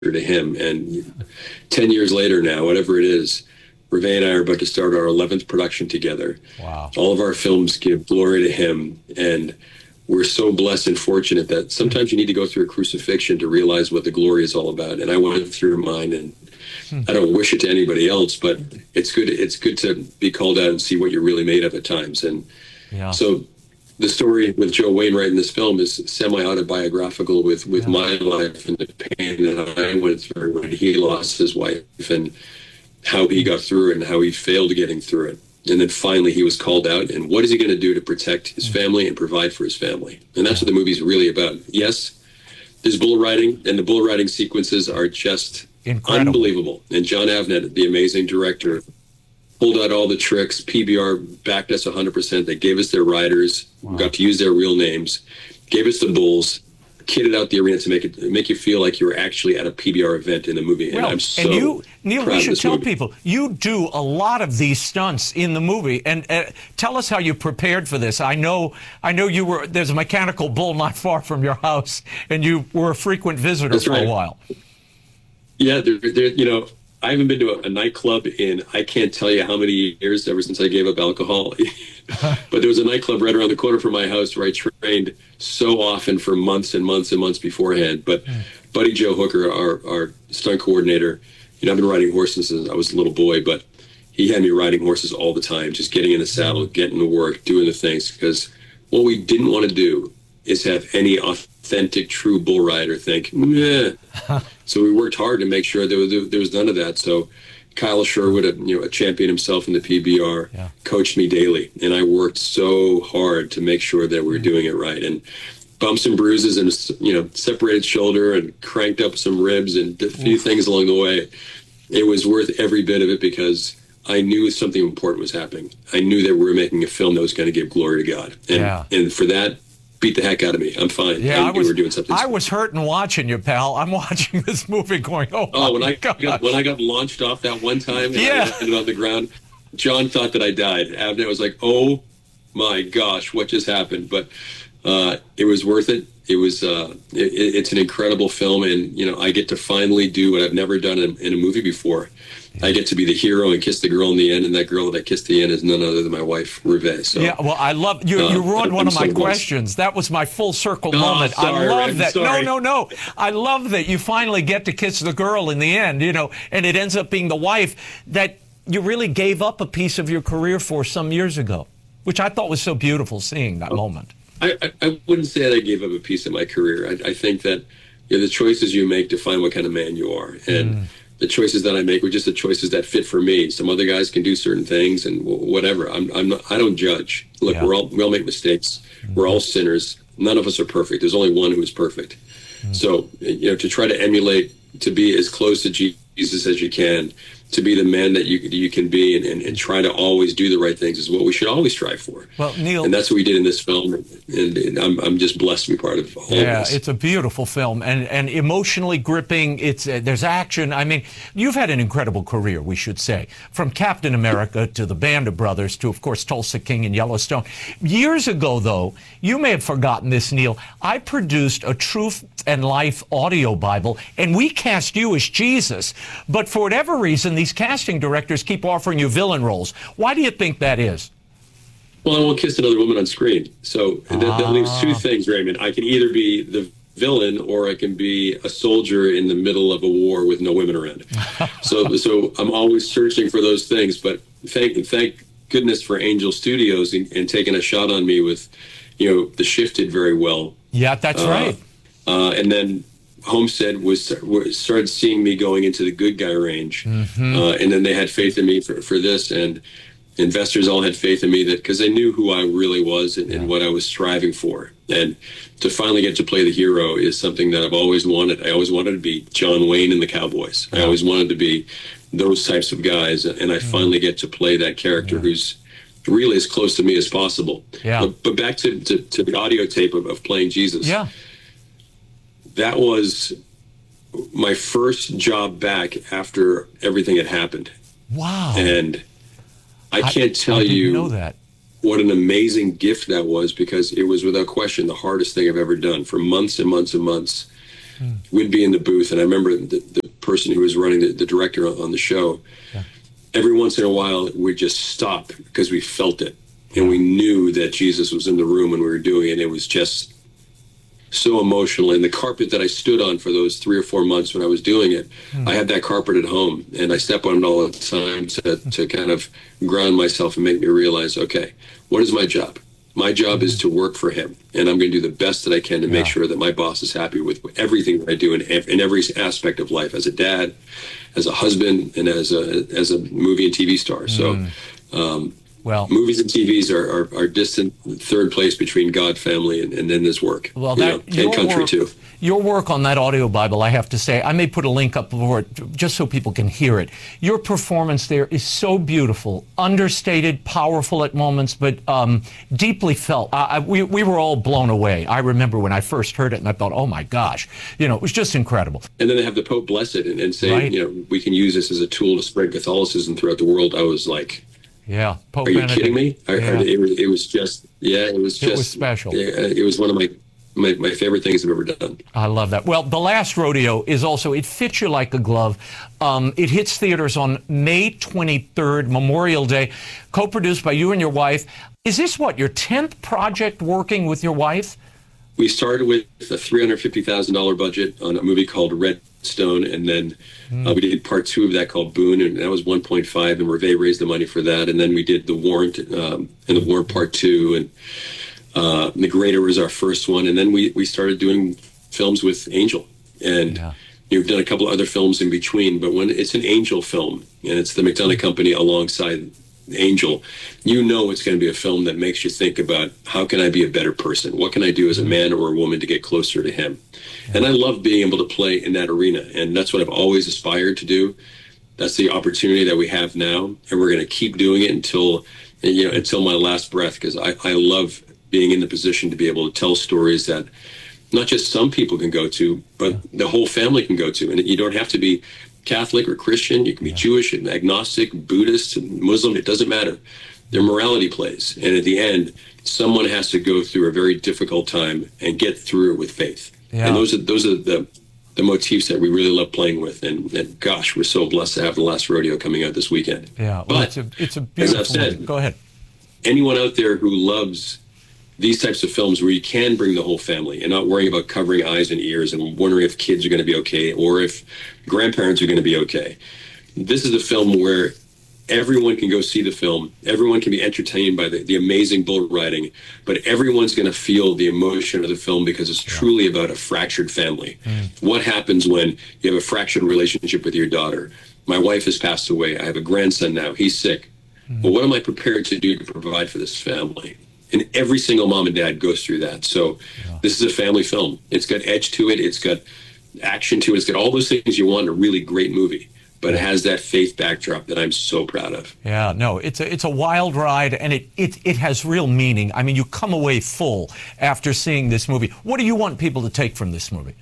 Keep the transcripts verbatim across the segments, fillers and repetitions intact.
to him. And ten years later now, whatever it is, Reve and I are about to start our eleventh production together. Wow. All of our films give glory to him. And we're so blessed and fortunate that sometimes you need to go through a crucifixion to realize what the glory is all about. And I went through mine, and I don't wish it to anybody else, but it's good. It's good to be called out and see what you're really made of at times. And yeah. so the story with Joe Wainwright in this film is semi-autobiographical with, with yeah. my life and the pain that I went through when he lost his wife and how he got through it and how he failed getting through it. And then finally he was called out, and what is he going to do to protect his family and provide for his family? And that's what the movie's really about. Yes, there's bull riding, and the bull riding sequences are just incredible. Unbelievable. And John Avnet, the amazing director, pulled out all the tricks. P B R backed us one hundred percent. They gave us their riders, wow. got to use their real names, gave us the bulls, kitted out the arena to make it make you feel like you were actually at a P B R event in the movie. Well, and I'm so and you, Neil, proud we should tell movie. people, you do a lot of these stunts in the movie. And uh, tell us how you prepared for this. I know I know you were, there's a mechanical bull not far from your house, and you were a frequent visitor That's for right. a while. Yeah, there, there, you know, I haven't been to a, a nightclub in, I can't tell you how many years, ever since I gave up alcohol. But there was a nightclub right around the corner from my house where I trained so often for months and months and months beforehand. But mm. Buddy Joe Hooker, our, our stunt coordinator, you know, I've been riding horses since I was a little boy, but he had me riding horses all the time, just getting in the saddle, mm. getting to work, doing the things. Because what we didn't want to do is have any authentic, true bull rider think, meh. So we worked hard to make sure there was, there was none of that. So Kyle Sherwood, a, you know, a champion himself in the P B R, yeah. coached me daily. And I worked so hard to make sure that we were doing it right. And bumps and bruises and, you know, separated shoulder and cranked up some ribs and a few Oof. things along the way. It was worth every bit of it because I knew something important was happening. I knew that we were making a film that was going to give glory to God. And, yeah. and for that, beat the heck out of me. I'm fine. Yeah, I, I was, we were doing something. I was hurting watching you, pal. I'm watching this movie going, oh, oh when my I God. got, when I got launched off that one time and yeah. I landed on the ground, John thought that I died. Avnet was like, oh my gosh, what just happened? But uh, it was worth it. It was. Uh, it, it's an incredible film, and you know, I get to finally do what I've never done in, in a movie before. Yeah. I get to be the hero and kiss the girl in the end, and that girl that I kissed the end is none other than my wife, Reve. So, yeah, well, I love you. You uh, ruined one of my so questions. That was my full circle oh, moment. Sorry, I love I'm that. sorry. No, no, no. I love that you finally get to kiss the girl in the end. You know, and it ends up being the wife that you really gave up a piece of your career for some years ago, which I thought was so beautiful. Seeing that oh. moment. I, I, I wouldn't say that I gave up a piece of my career. I, I think that you know, the choices you make define what kind of man you are. And mm. the choices that I make were just the choices that fit for me. Some other guys can do certain things and whatever. I'm, I'm not, I don't judge. Look, yeah. we're all, we all make mistakes. Mm. We're all sinners. None of us are perfect. There's only one who is perfect. Mm. So, you know, to try to emulate, to be as close to Jesus as you can, to be the man that you you can be and, and, and try to always do the right things is what we should always strive for. Well, Neil, and that's what we did in this film, and, and I'm I'm just blessed to be part of all yeah, of this. It's a beautiful film and and emotionally gripping. It's uh, there's action. I mean, you've had an incredible career, we should say, from Captain America to the Band of Brothers to, of course, Tulsa King and Yellowstone. Years ago, though, you may have forgotten this, Neil. I produced a Truth and Life audio Bible, and we cast you as Jesus, but for whatever reason, these casting directors keep offering you villain roles. Why do you think that is? Well, I won't kiss another woman on screen. So ah. that, that leaves two things, Raymond. I can either be the villain or I can be a soldier in the middle of a war with no women around. so so I'm always searching for those things, but thank thank goodness for Angel Studios and, and taking a shot on me with, you know, The Shifted very well. Yeah, that's uh, right. Uh, and then Homestead was started seeing me going into the good guy range, mm-hmm. uh, and then they had faith in me for, for this, and investors all had faith in me that because they knew who I really was and, yeah. and what I was striving for. And to finally get to play the hero is something that I've always wanted. I always wanted to be John Wayne and the Cowboys. Yeah. I always wanted to be those types of guys, and I mm-hmm. finally get to play that character yeah. who's really as close to me as possible. Yeah. But, but back to, to, to the audio tape of, of playing Jesus. Yeah. That was my first job back after everything had happened. Wow. And I can't tell I, I didn't you know that. what an amazing gift that was, because it was without question the hardest thing I've ever done for months and months and months. mm. we'd be in the booth, and I remember the, the person who was running the, the director on the show, yeah. every once in a while we'd just stop because we felt it, and we knew that Jesus was in the room when we were doing it. It was just so emotional. And the carpet that I stood on for those three or four months when I was doing it, mm. I had that carpet at home, and I step on it all the time to, to kind of ground myself and make me realize, okay, what is my job? My job mm. is to work for him, and I'm going to do the best that I can to yeah. make sure that my boss is happy with everything that I do in, in every aspect of life, as a dad, as a husband, and as a as a movie and T V star. Mm. So um, well, movies and T Vs are, are, are distant third place between God, family, and, and then this work. Well, that, you know, and country work, too. Your work on that audio Bible, I have to say, I may put a link up for it just so people can hear it. Your performance there is so beautiful, understated, powerful at moments, but um, deeply felt. I, I, we, we were all blown away. I remember when I first heard it, and I thought, oh my gosh, you know, it was just incredible. And then they have the Pope bless it and, and say, right. you know, we can use this as a tool to spread Catholicism throughout the world. I was like, yeah, Pope are you Benedict. kidding me? I, yeah. I, it, was, it was just, yeah, it was just. It was special. Yeah, it was one of my, my, my favorite things I've ever done. I love that. Well, The Last Rodeo is also, it fits you like a glove. Um, it hits theaters on May twenty-third, Memorial Day, co-produced by you and your wife. Is this, what, your tenth project working with your wife? We started with a three hundred fifty thousand dollars budget on a movie called Redstone, and then mm. uh, we did part two of that called Boone, and that was one point five, and Reve raised the money for that. And then we did The Warrant, um, and The Warrant part two, and uh, The Greater was our first one. And then we, we started doing films with Angel, and yeah. we've done a couple of other films in between. But when it's an Angel film, and it's the McDonough Company alongside Angel, you know it's going to be a film that makes you think about, how can I be a better person? What can I do as a man or a woman to get closer to him? Yeah. And I love being able to play in that arena, and that's what I've always aspired to do. That's the opportunity that we have now, and we're going to keep doing it until, you know, until my last breath, because I, I love being in the position to be able to tell stories that not just some people can go to, but the whole family can go to. And you don't have to be Catholic or Christian. You can be yeah. Jewish and agnostic, Buddhist and Muslim. It doesn't matter. Their morality plays. And at the end, someone has to go through a very difficult time and get through it with faith. Yeah. And those are those are the the motifs that we really love playing with. And, and gosh, we're so blessed to have The Last Rodeo coming out this weekend. Yeah, well, but it's a, it's a beautiful as I've said, movie. Go ahead. Anyone out there who loves these types of films where you can bring the whole family and not worrying about covering eyes and ears and wondering if kids are going to be okay or if grandparents are going to be okay. This is a film where everyone can go see the film. Everyone can be entertained by the, the amazing bull riding, but everyone's going to feel the emotion of the film because it's yeah. truly about a fractured family. Mm. What happens when you have a fractured relationship with your daughter? My wife has passed away. I have a grandson now. He's sick. Mm. But what am I prepared to do to provide for this family? And every single mom and dad goes through that. So yeah. this is a family film. It's got edge to it. It's got action to it. It's got all those things you want in a really great movie. But it has that faith backdrop that I'm so proud of. Yeah, no, it's a, it's a wild ride, and it, it, it has real meaning. I mean, you come away full after seeing this movie. What do you want people to take from this movie?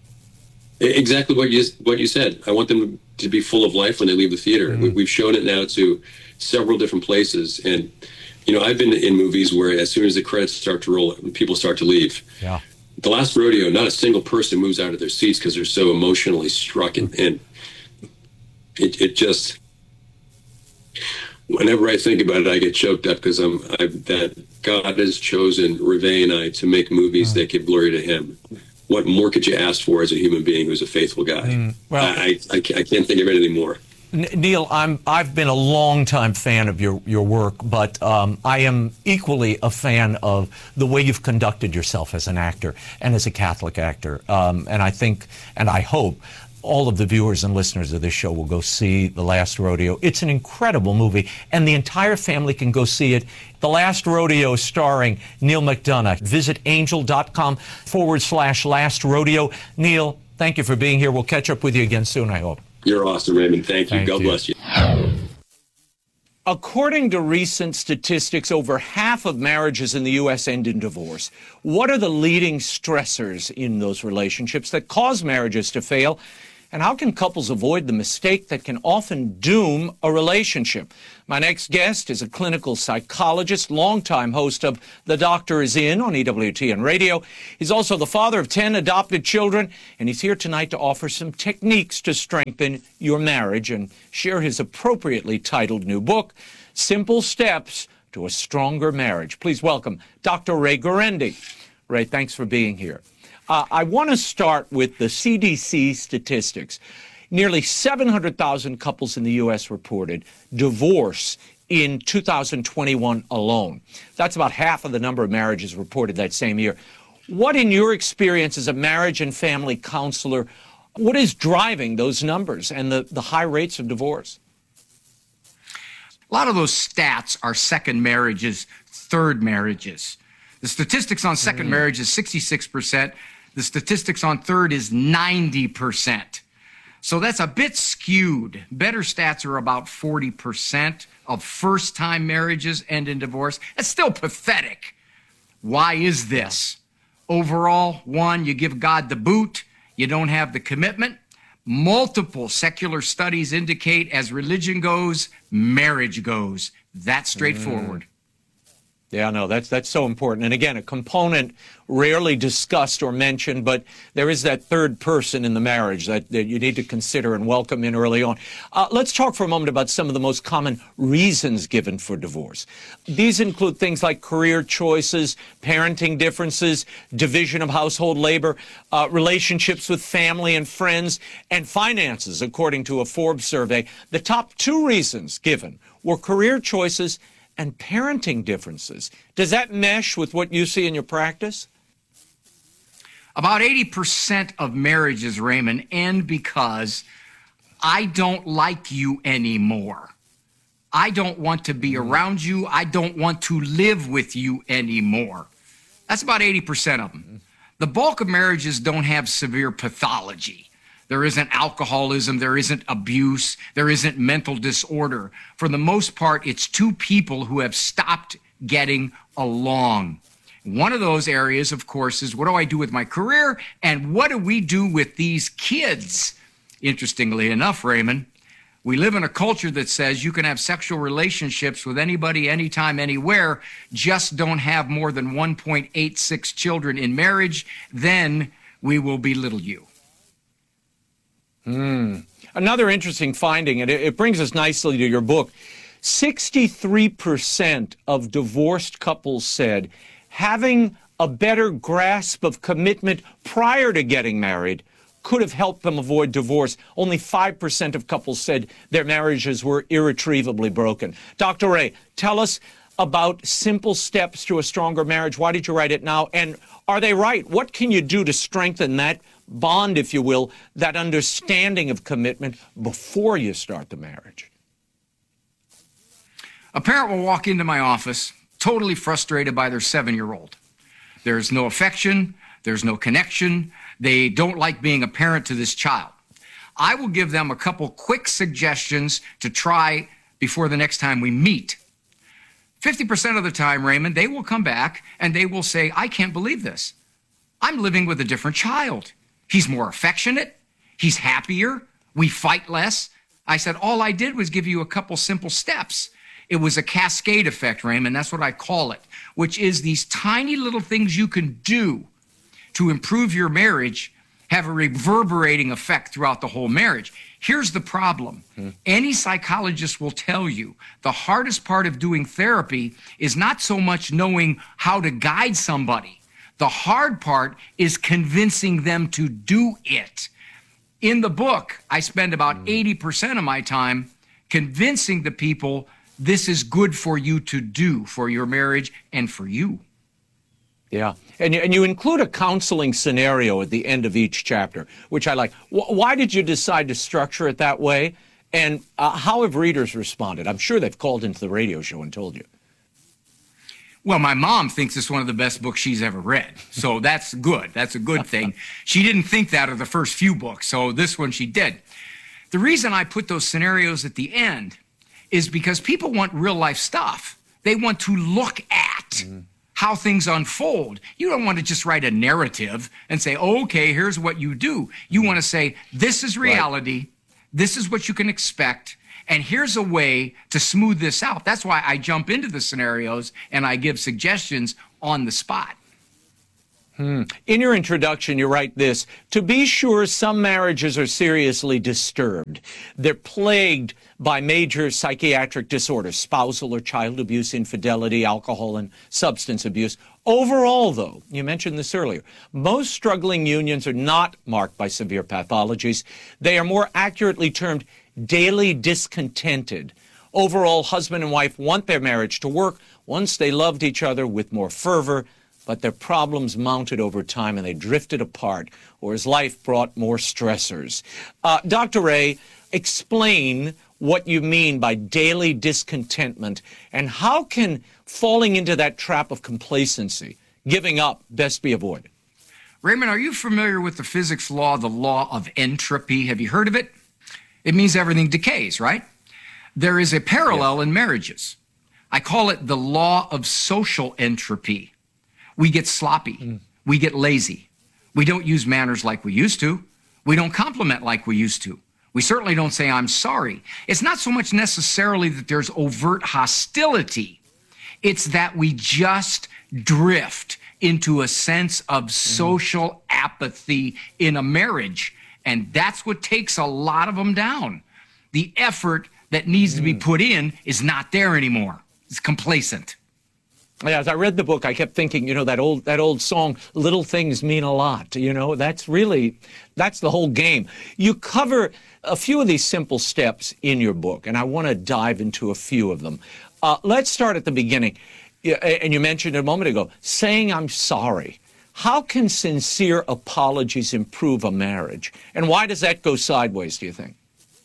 Exactly what you what you said. I want them to be full of life when they leave the theater. Mm-hmm. We've shown it now to several different places, and you know, I've been in movies where as soon as the credits start to roll, people start to leave. Yeah. The Last Rodeo, not a single person moves out of their seats because they're so emotionally struck, and, and it it just, whenever I think about it, I get choked up because I'm I, that God has chosen Reve and I to make movies mm. that give glory to Him. What more could you ask for as a human being who's a faithful guy? Mm. Well, I, I I can't think of anything more. Neil, I'm, I've been a long-time fan of your, your work, but um, I am equally a fan of the way you've conducted yourself as an actor and as a Catholic actor. Um, and I think, and I hope, all of the viewers and listeners of this show will go see The Last Rodeo. It's an incredible movie, and the entire family can go see it. The Last Rodeo starring Neil McDonough. Visit angel.com forward slash last rodeo. Neil, thank you for being here. We'll catch up with you again soon, I hope. You're awesome, Raymond. Thank you. Thank God you. bless you. According to recent statistics, over half of marriages in the U S end in divorce. What are the leading stressors in those relationships that cause marriages to fail? And how can couples avoid the mistake that can often doom a relationship? My next guest is a clinical psychologist, longtime host of The Doctor Is In on E W T N Radio. He's also the father of ten adopted children, and he's here tonight to offer some techniques to strengthen your marriage and share his appropriately titled new book, Simple Steps to a Stronger Marriage. Please welcome Doctor Ray Guarendi. Ray, thanks for being here. Uh, I want to start with the C D C statistics. Nearly seven hundred thousand couples in the U S reported divorce in two thousand twenty-one alone. That's about half of the number of marriages reported that same year. What, in your experience as a marriage and family counselor, what is driving those numbers and the, the high rates of divorce? A lot of those stats are second marriages, third marriages. The statistics on second mm. marriage is sixty-six percent. The statistics on third is ninety percent. So that's a bit skewed. Better stats are about forty percent of first-time marriages end in divorce. That's still pathetic. Why is this? Overall, one, you give God the boot. You don't have the commitment. Multiple secular studies indicate as religion goes, marriage goes. That's straightforward. Mm. Yeah, no, that's that's so important. And again, a component rarely discussed or mentioned, but there is that third person in the marriage that, that you need to consider and welcome in early on. Uh, let's talk for a moment about some of the most common reasons given for divorce. These include things like career choices, parenting differences, division of household labor, uh, relationships with family and friends, and finances, according to a Forbes survey. The top two reasons given were career choices and parenting differences. Does that mesh with what you see in your practice? About eighty percent of marriages, Raymond, end because I don't like you anymore. I don't want to be mm. around you. I don't want to live with you anymore. That's about eighty percent of them. Mm. The bulk of marriages don't have severe pathology. There isn't alcoholism, there isn't abuse, there isn't mental disorder. For the most part, it's two people who have stopped getting along. One of those areas, of course, is what do I do with my career and what do we do with these kids? Interestingly enough, Raymond, we live in a culture that says you can have sexual relationships with anybody, anytime, anywhere, just don't have more than one point eight six children in marriage, then we will belittle you. Hmm. Another interesting finding, and it, it brings us nicely to your book, sixty-three percent of divorced couples said having a better grasp of commitment prior to getting married could have helped them avoid divorce. Only five percent of couples said their marriages were irretrievably broken. Doctor Ray, tell us about Simple Steps to a Stronger Marriage. Why did you write it now? And are they right? What can you do to strengthen that bond, if you will, that understanding of commitment before you start the marriage? A parent will walk into my office totally frustrated by their seven-year-old. There's no affection. There's no connection. They don't like being a parent to this child. I will give them a couple quick suggestions to try before the next time we meet. fifty percent of the time, Raymond, they will come back and they will say, I can't believe this. I'm living with a different child. He's more affectionate. He's happier. We fight less. I said, all I did was give you a couple simple steps. It was a cascade effect, Raymond. That's what I call it, which is these tiny little things you can do to improve your marriage have a reverberating effect throughout the whole marriage. Here's the problem. Hmm. Any psychologist will tell you the hardest part of doing therapy is not so much knowing how to guide somebody. The hard part is convincing them to do it. In the book, I spend about eighty percent of my time convincing the people this is good for you to do for your marriage and for you. Yeah, and, and you include a counseling scenario at the end of each chapter, which I like. W- why did you decide to structure it that way? And uh, how have readers responded? I'm sure they've called into the radio show and told you. Well, my mom thinks it's one of the best books she's ever read. So that's good. That's a good thing. She didn't think that of the first few books. So this one she did. The reason I put those scenarios at the end is because people want real life stuff. They want to look at. Mm. how things unfold. You don't want to just write a narrative and say, okay, here's what you do. You want to say, this is reality. Right. This is what you can expect. And here's a way to smooth this out. That's why I jump into the scenarios and I give suggestions on the spot. Hmm. In your introduction, you write this: to be sure, some marriages are seriously disturbed. They're plagued by major psychiatric disorders, spousal or child abuse, infidelity, alcohol, and substance abuse. Overall, though, you mentioned this earlier, most struggling unions are not marked by severe pathologies. They are more accurately termed daily discontented. Overall, husband and wife want their marriage to work. Once they loved each other with more fervor, but their problems mounted over time and they drifted apart, or as life brought more stressors. Uh, Doctor Ray, explain what you mean by daily discontentment, and how can falling into that trap of complacency, giving up, best be avoided? Raymond, are you familiar with the physics law, the law of entropy? Have you heard of it? It means everything decays, right? There is a parallel yes. in marriages. I call it the law of social entropy. We get sloppy. Mm. We get lazy. We don't use manners like we used to. We don't compliment like we used to. We certainly don't say, I'm sorry. It's not so much necessarily that there's overt hostility. It's that we just drift into a sense of social mm. apathy in a marriage. And that's what takes a lot of them down. The effort that needs mm. to be put in is not there anymore. It's complacent. Yeah, as I read the book, I kept thinking, you know, that old that old song, little things mean a lot. You know, that's really, that's the whole game. You cover a few of these simple steps in your book, and I want to dive into a few of them. Uh, let's start at the beginning. And you mentioned a moment ago, saying I'm sorry. How can sincere apologies improve a marriage? And why does that go sideways, do you think?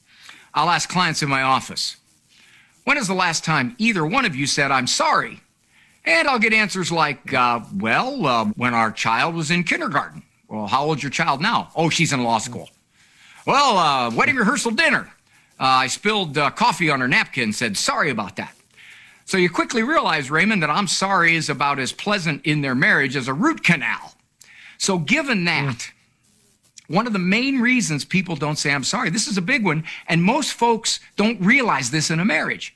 I'll ask clients in my office, when is the last time either one of you said, I'm sorry? And I'll get answers like, uh, well, uh, when our child was in kindergarten. Well, how old's your child now? Oh, she's in law school. Well, uh, wedding rehearsal dinner. Uh, I spilled uh, coffee on her napkin and said, sorry about that. So you quickly realize, Raymond, that I'm sorry is about as pleasant in their marriage as a root canal. So given that, mm. one of the main reasons people don't say I'm sorry, this is a big one, and most folks don't realize this in a marriage.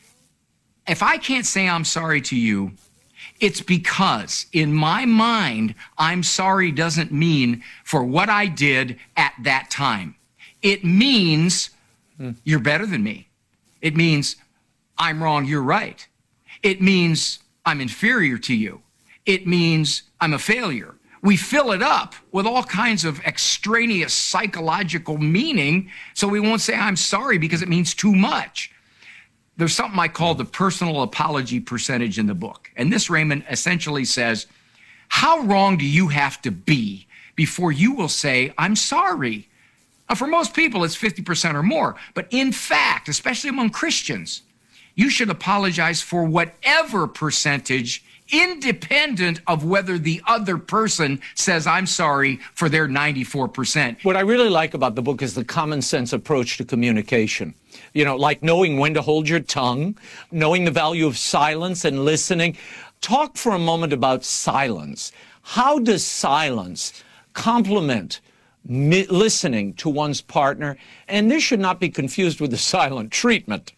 If I can't say I'm sorry to you, it's because in my mind, I'm sorry doesn't mean for what I did at that time. It means mm. you're better than me. It means I'm wrong, you're right. It means I'm inferior to you. It means I'm a failure. We fill it up with all kinds of extraneous psychological meaning, so we won't say I'm sorry because it means too much. There's something I call the personal apology percentage in the book. And this, Raymond, essentially says, how wrong do you have to be before you will say, I'm sorry? Now, for most people, it's fifty percent or more. But in fact, especially among Christians, you should apologize for whatever percentage, independent of whether the other person says, I'm sorry, for their ninety-four percent. What I really like about the book is the common sense approach to communication. You know, like knowing when to hold your tongue, knowing the value of silence and listening. Talk for a moment about silence. How does silence complement listening to one's partner? And this should not be confused with the silent treatment.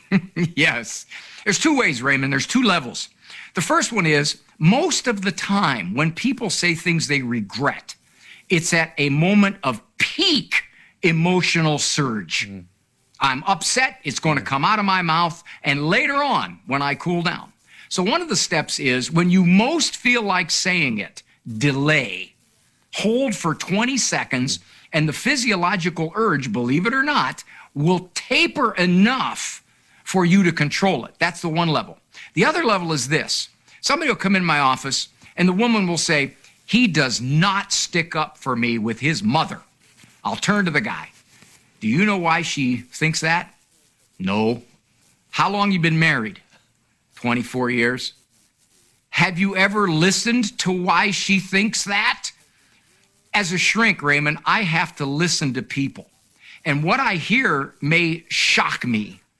Yes. There's two ways, Raymond. There's two levels. The first one is, most of the time when people say things they regret, it's at a moment of peak emotional surge. Mm. I'm upset, it's going to come out of my mouth, and later on, when I cool down. So one of the steps is, when you most feel like saying it, delay. Hold for twenty seconds, and the physiological urge, believe it or not, will taper enough for you to control it. That's the one level. The other level is this. Somebody will come in my office, and the woman will say, he does not stick up for me with his mother. I'll turn to the guy. Do you know why she thinks that? No. How long you been married? twenty-four years. Have you ever listened to why she thinks that? As a shrink, Raymond, I have to listen to people. And what I hear may shock me.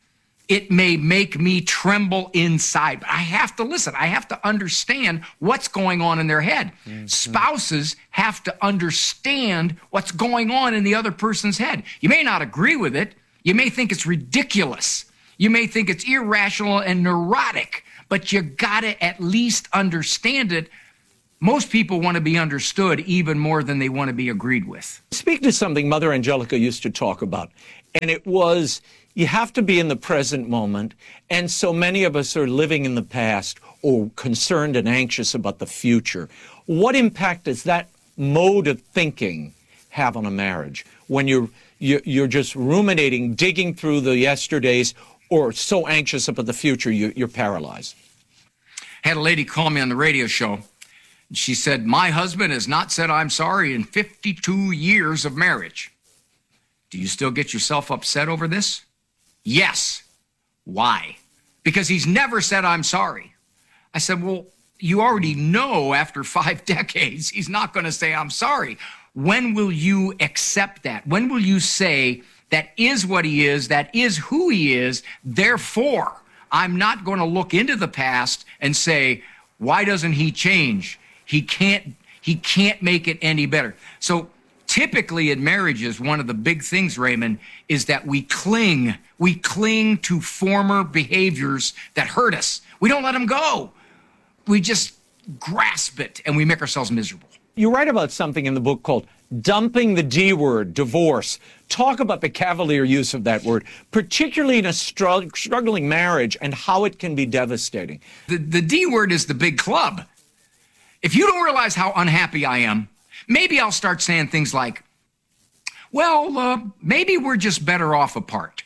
It may make me tremble inside, but I have to listen. I have to understand what's going on in their head. Mm-hmm. Spouses have to understand what's going on in the other person's head. You may not agree with it. You may think it's ridiculous. You may think it's irrational and neurotic, but you gotta at least understand it. Most people want to be understood even more than they want to be agreed with. Speak to something Mother Angelica used to talk about, and it was you have to be in the present moment, and so many of us are living in the past or concerned and anxious about the future. What impact does that mode of thinking have on a marriage when you're you're just ruminating, digging through the yesterdays, or so anxious about the future you're paralyzed? Had a lady call me on the radio show. She said, my husband has not said I'm sorry in fifty-two years of marriage. Do you still get yourself upset over this? Yes. Why? Because he's never said I'm sorry. I said, well, you already know after five decades he's not going to say I'm sorry. When will you accept that? When will you say that is what he is, that is who he is, therefore I'm not going to look into the past and say, why doesn't he change? He can't, he can't make it any better. So typically in marriages, one of the big things, Raymond, is that we cling. We cling to former behaviors that hurt us. We don't let them go. We just grasp it and we make ourselves miserable. You write about something in the book called dumping the D word, divorce. Talk about the cavalier use of that word, particularly in a str- struggling marriage and how it can be devastating. The, the D word is the big club. If you don't realize how unhappy I am, maybe I'll start saying things like, well, uh, maybe we're just better off apart.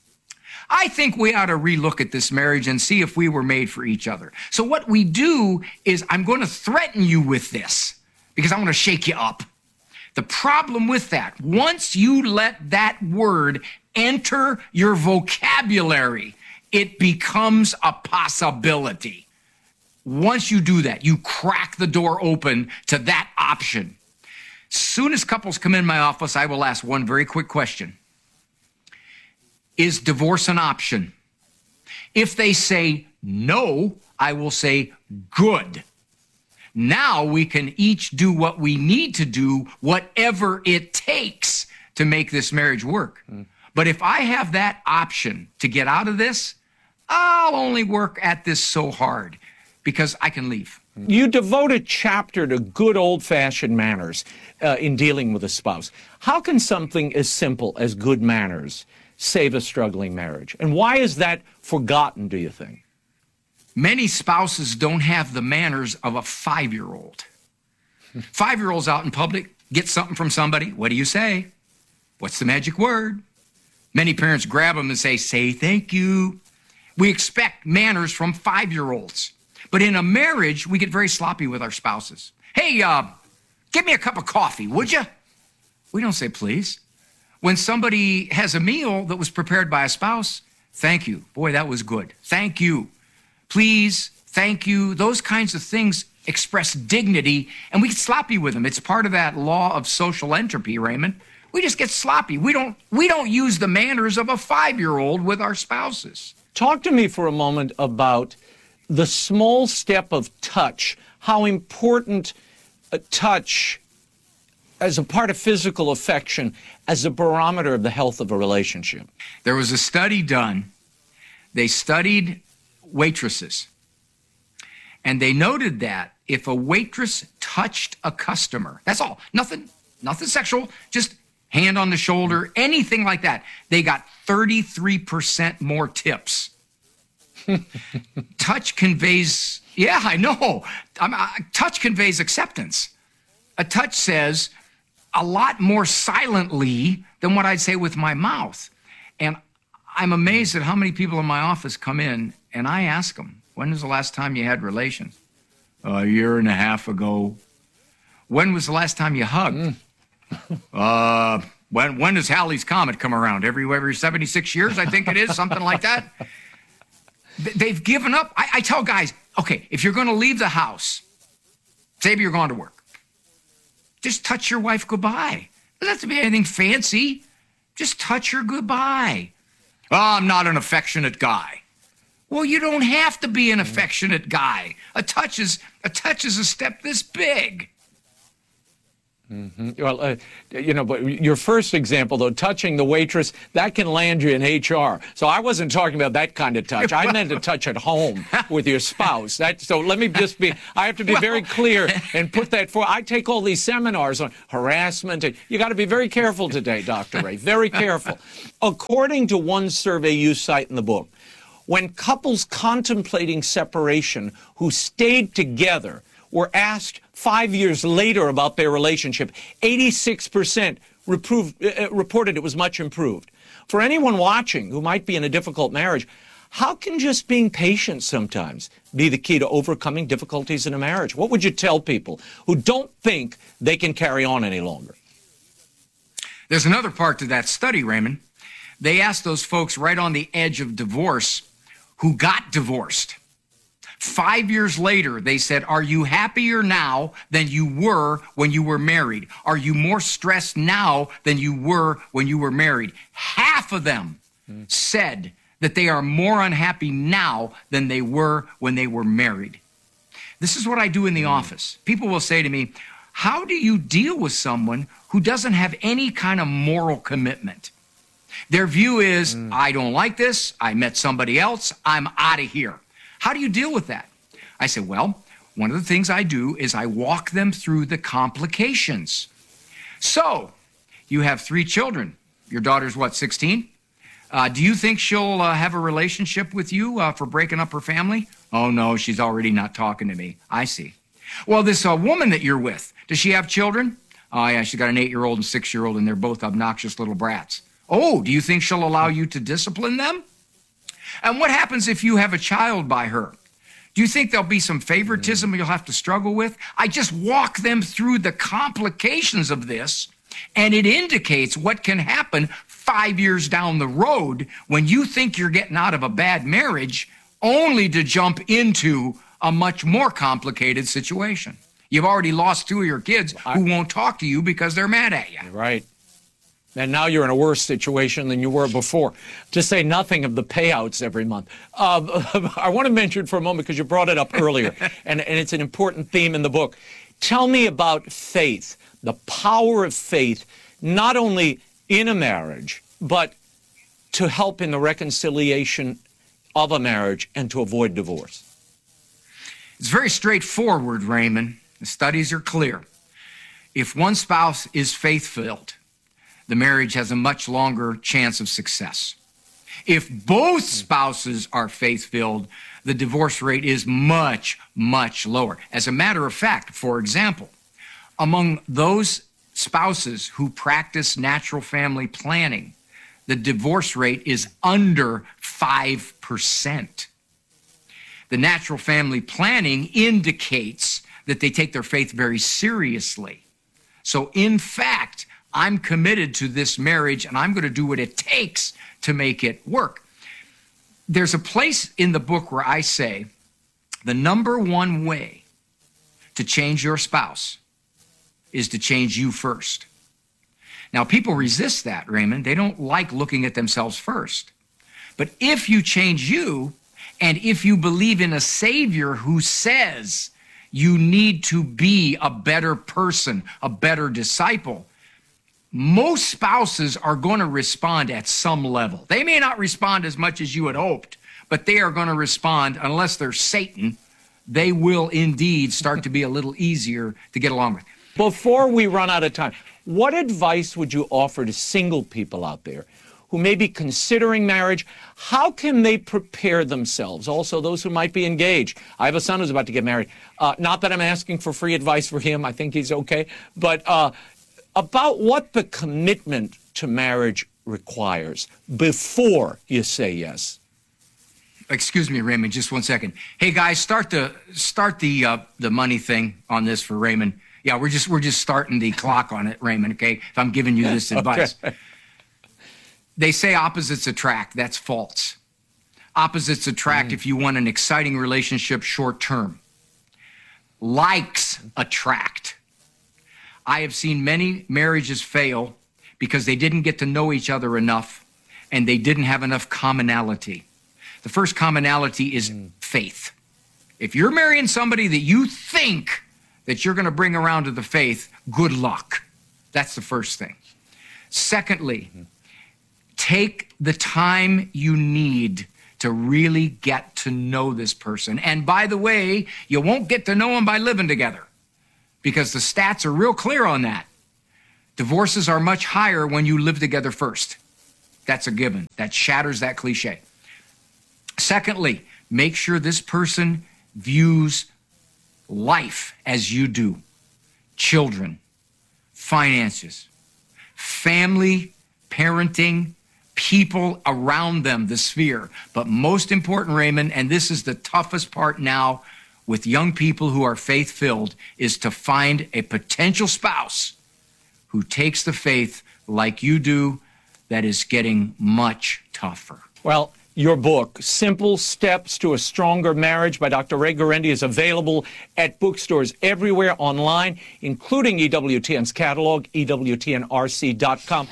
I think we ought to relook at this marriage and see if we were made for each other. So what we do is I'm going to threaten you with this because I want to shake you up. The problem with that, once you let that word enter your vocabulary, it becomes a possibility. Once you do that, you crack the door open to that option. Soon as couples come in my office, I will ask one very quick question. Is divorce an option? If they say no, I will say good. Now we can each do what we need to do, whatever it takes to make this marriage work. Mm. But if I have that option to get out of this, I'll only work at this so hard because I can leave. You devote a chapter to good old-fashioned manners uh, in dealing with a spouse. How can something as simple as good manners save a struggling marriage? And why is that forgotten, do you think? Many spouses don't have the manners of a five-year-old. Five-year-olds out in public get something from somebody. What do you say? What's the magic word? Many parents grab them and say, say thank you. We expect manners from five-year-olds. But in a marriage, we get very sloppy with our spouses. Hey, uh, get me a cup of coffee, would you? We don't say please. When somebody has a meal that was prepared by a spouse, thank you. Boy, that was good. Thank you. Please, thank you. Those kinds of things express dignity, and we get sloppy with them. It's part of that law of social entropy, Raymond. We just get sloppy. We don't, we don't use the manners of a five-year-old with our spouses. Talk to me for a moment about the small step of touch, how important a touch as a part of physical affection, as a barometer of the health of a relationship. There was a study done. They studied waitresses, and they noted that if a waitress touched a customer, that's all, nothing, nothing sexual, just hand on the shoulder, anything like that, they got thirty-three percent more tips. Touch conveys, yeah, I know. I'm, I, touch conveys acceptance. A touch says a lot more silently than what I'd say with my mouth. And I'm amazed at how many people in my office come in and I ask them, when was the last time you had relations? A year and a half ago. When was the last time you hugged? Mm. uh, when, when does Halley's Comet come around? Every, every seventy-six years, I think it is, something like that. They've given up. I, I tell guys, okay, if you're going to leave the house, say you're going to work, just touch your wife goodbye. It doesn't have to be anything fancy. Just touch her goodbye. Oh, I'm not an affectionate guy. Well, you don't have to be an affectionate guy. A touch is a touch is a step this big. Mm-hmm. Well, uh, you know, but your first example, though, touching the waitress, that can land you in H R. So I wasn't talking about that kind of touch. I meant a touch at home with your spouse. That, so let me just be, I have to be well, very clear and put that for, I take all these seminars on harassment. And you got to be very careful today, Doctor Ray, very careful. According to one survey you cite in the book, when couples contemplating separation who stayed together were asked five years later about their relationship, eighty-six percent reproved, uh, reported it was much improved. For anyone watching who might be in a difficult marriage, how can just being patient sometimes be the key to overcoming difficulties in a marriage? What would you tell people who don't think they can carry on any longer? There's another part to that study, Raymond. They asked those folks right on the edge of divorce who got divorced. Five years later, they said, are you happier now than you were when you were married? Are you more stressed now than you were when you were married? Half of them mm. said that they are more unhappy now than they were when they were married. This is what I do in the mm. office. People will say to me, how do you deal with someone who doesn't have any kind of moral commitment? Their view is, mm. I don't like this. I met somebody else. I'm out of here. How do you deal with that? I said, well, one of the things I do is I walk them through the complications. So you have three children. Your daughter's what, sixteen? Uh, do you think she'll uh, have a relationship with you uh, for breaking up her family? Oh, no, she's already not talking to me. I see. Well, this uh, woman that you're with, does she have children? Oh, yeah, she's got an eight-year-old and six-year-old, and they're both obnoxious little brats. Oh, do you think she'll allow you to discipline them? And what happens if you have a child by her? Do you think there'll be some favoritism you'll have to struggle with? I just walk them through the complications of this, and it indicates what can happen five years down the road when you think you're getting out of a bad marriage, only to jump into a much more complicated situation. You've already lost two of your kids who won't talk to you because they're mad at you. Right. And now you're in a worse situation than you were before, to say nothing of the payouts every month. Uh, I want to mention for a moment, because you brought it up earlier, and, and it's an important theme in the book. Tell me about faith, the power of faith, not only in a marriage, but to help in the reconciliation of a marriage and to avoid divorce. It's very straightforward, Raymond. The studies are clear. If one spouse is faith-filled, the marriage has a much longer chance of success. If both spouses are faith-filled, the divorce rate is much, much lower. As a matter of fact, for example, among those spouses who practice natural family planning, the divorce rate is under five percent. The natural family planning indicates that they take their faith very seriously. So in fact, I'm committed to this marriage, and I'm going to do what it takes to make it work. There's a place in the book where I say the number one way to change your spouse is to change you first. Now, people resist that, Raymond. They don't like looking at themselves first. But if you change you, and if you believe in a Savior who says you need to be a better person, a better disciple, most spouses are going to respond at some level. They may not respond as much as you had hoped, but they are going to respond, unless they're Satan, they will indeed start to be a little easier to get along with. Before we run out of time, what advice would you offer to single people out there who may be considering marriage? How can they prepare themselves? Also, those who might be engaged. I have a son who's about to get married. Uh, not that I'm asking for free advice for him. I think he's okay. But uh, about what the commitment to marriage requires before you say yes. Excuse me, Raymond, just one second. Hey guys, start the start the uh, the money thing on this for Raymond. Yeah, we're just we're just starting the clock on it, Raymond. Okay, if I'm giving you this advice. Okay. They say opposites attract. That's false. Opposites attract mm. if you want an exciting relationship short term. Likes attract. I have seen many marriages fail because they didn't get to know each other enough. and they didn't have enough commonality. The first commonality is mm. faith. If you're marrying somebody that you think that you're going to bring around to the faith, good luck. That's the first thing. Secondly, mm-hmm. take the time you need to really get to know this person. And by the way, you won't get to know them by living together, because the stats are real clear on that. Divorces are much higher when you live together first. That's a given. That shatters that cliche. Secondly, make sure this person views life as you do. Children, finances, family, parenting, people around them, the sphere. But most important, Raymond, and this is the toughest part now with young people who are faith-filled, is to find a potential spouse who takes the faith like you do. That is getting much tougher. Well, your book, Simple Steps to a Stronger Marriage by Doctor Ray Guarendi, is available at bookstores everywhere online, including E W T N's catalog, E W T N R C dot com.